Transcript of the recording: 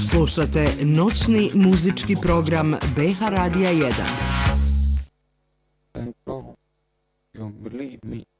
Slušate noćni muzički program BH Radija 1. You believe me.